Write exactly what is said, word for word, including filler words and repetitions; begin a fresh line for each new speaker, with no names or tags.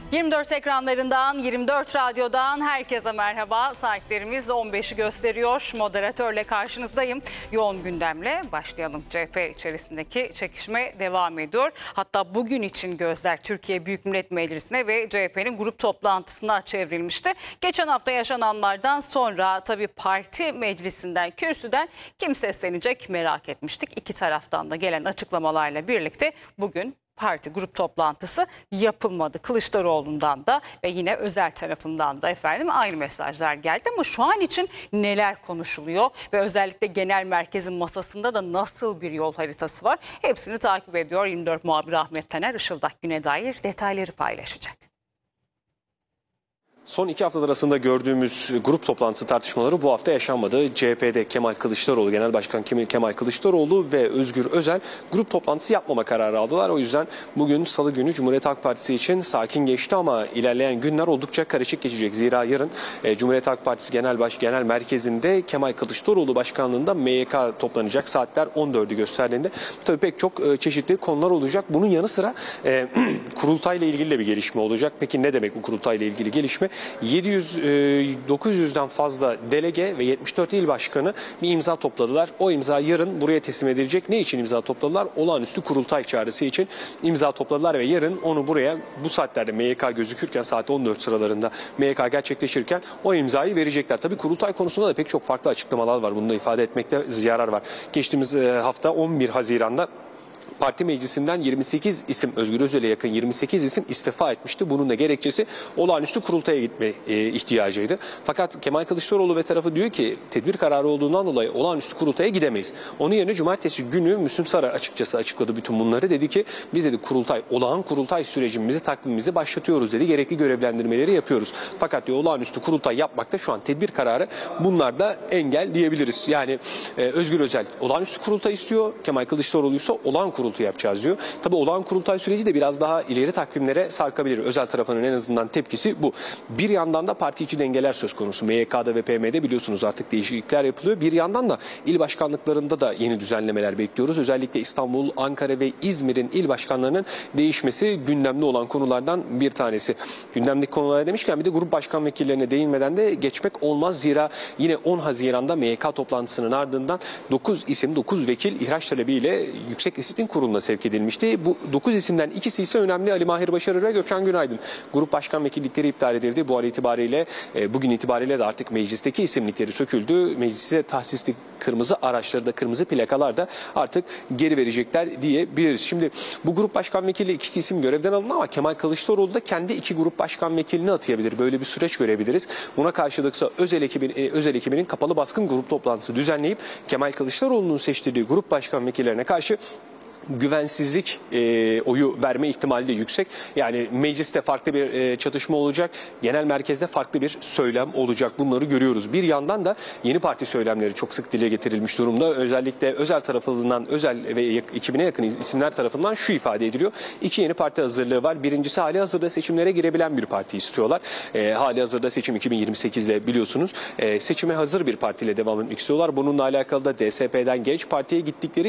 yirmi dört ekranlarından, yirmi dört radyodan herkese merhaba. Saatlerimiz on beşi gösteriyor. Moderatörle karşınızdayım. Yoğun gündemle başlayalım. C H P içerisindeki çekişme devam ediyor. Hatta bugün için gözler Türkiye Büyük Millet Meclisi'ne ve C H P'nin grup toplantısına çevrilmişti. Geçen hafta yaşananlardan sonra tabii parti meclisinden, kürsüden kim seslenecek merak etmiştik. İki taraftan da gelen açıklamalarla birlikte bugün parti grup toplantısı yapılmadı. Kılıçdaroğlu'ndan da ve yine Özel tarafından da efendim aynı mesajlar geldi. Ama şu an için neler konuşuluyor ve özellikle genel merkezin masasında da nasıl bir yol haritası var? Hepsini takip ediyor. yirmi dört muhabiri Ahmet Taner Işıldak güne dair detayları paylaşacak.
Son iki haftalar arasında gördüğümüz grup toplantısı tartışmaları bu hafta yaşanmadı. C H P'de Kemal Kılıçdaroğlu, Genel Başkan Kemal Kılıçdaroğlu ve Özgür Özel grup toplantısı yapmama kararı aldılar. O yüzden bugün Salı günü Cumhuriyet Halk Partisi için sakin geçti ama ilerleyen günler oldukça karışık geçecek. Zira yarın e, Cumhuriyet Halk Partisi Genel Baş Genel Merkezi'nde Kemal Kılıçdaroğlu başkanlığında M Y K toplanacak. Saatler on dördü gösterdiğinde tabii pek çok e, çeşitli konular olacak. Bunun yanı sıra e, kurultayla ilgili de bir gelişme olacak. Peki ne demek bu kurultayla ilgili gelişme? yedi yüz dokuz yüzden fazla delege ve yetmiş dört il başkanı bir imza topladılar. O imza yarın buraya teslim edilecek. Ne için imza topladılar? Olağanüstü kurultay çağrısı için imza topladılar ve yarın onu buraya bu saatlerde M Y K gözükürken saat on dört sıralarında M Y K gerçekleşirken o imzayı verecekler. Tabii kurultay konusunda da pek çok farklı açıklamalar var. Bunu da ifade etmekte yarar var. Geçtiğimiz hafta on bir Haziran'da parti meclisinden yirmi sekiz isim, Özgür Özel'e yakın yirmi sekiz isim istifa etmişti. Bunun da gerekçesi olağanüstü kurultaya gitme e, ihtiyacıydı. Fakat Kemal Kılıçdaroğlu ve tarafı diyor ki tedbir kararı olduğundan dolayı olağanüstü kurultaya gidemeyiz. Onun yerine cumartesi günü Müslüm Saray açıkçası açıkladı bütün bunları. Dedi ki biz dedi kurultay, olağan kurultay sürecimizi, takvimimizi başlatıyoruz dedi. Gerekli görevlendirmeleri yapıyoruz. Fakat diyor olağanüstü kurultay yapmakta şu an tedbir kararı bunlar da engel diyebiliriz. Yani e, Özgür Özel olağanüstü kurultay istiyor. Kemal Kılıçdaroğlu ise olağan kurultay yapacağız diyor. Tabii olağan kurultay süreci de biraz daha ileri takvimlere sarkabilir. Özel tarafının en azından tepkisi bu. Bir yandan da parti içi dengeler söz konusu. M Y K'da ve P M'de biliyorsunuz artık değişiklikler yapılıyor. Bir yandan da il başkanlıklarında da yeni düzenlemeler bekliyoruz. Özellikle İstanbul, Ankara ve İzmir'in il başkanlarının değişmesi gündemde olan konulardan bir tanesi. Gündemdeki konulara demişken bir de grup başkan vekillerine değinmeden de geçmek olmaz. Zira yine on Haziran'da M Y K toplantısının ardından dokuz isim, dokuz vekil ihraç talebiyle Yüksek Disiplin Kurulu'na sevk edilmişti. Bu dokuz isimden ikisi ise önemli: Ali Mahir Başarır ve Gökhan Günaydın. Grup başkan vekillikleri iptal edildi. Bu hal itibariyle e, bugün itibariyle de artık meclisteki isimlikleri söküldü. Meclise tahsisli kırmızı araçları da, kırmızı plakalar da artık geri verecekler diyebiliriz. Şimdi bu grup başkan vekili iki isim görevden alındı ama Kemal Kılıçdaroğlu da kendi iki grup başkan vekilini atayabilir. Böyle bir süreç görebiliriz. Buna karşılıksa özel ekibin e, özel ekibinin kapalı baskın grup toplantısı düzenleyip Kemal Kılıçdaroğlu'nun seçtirdiği grup başkan vekillerine karşı güvensizlik e, oyu verme ihtimali de yüksek. Yani mecliste farklı bir e, çatışma olacak. Genel merkezde farklı bir söylem olacak. Bunları görüyoruz. Bir yandan da yeni parti söylemleri çok sık dile getirilmiş durumda. Özellikle Özel tarafından, Özel ve ekibine yakın isimler tarafından şu ifade ediliyor: İki yeni parti hazırlığı var. Birincisi hali hazırda seçimlere girebilen bir parti istiyorlar. E, hali hazırda seçim iki bin yirmi sekizde biliyorsunuz. E, seçime hazır bir partiyle devam etmek istiyorlar. Bununla alakalı da D S P'den Genç Parti'ye gittikleri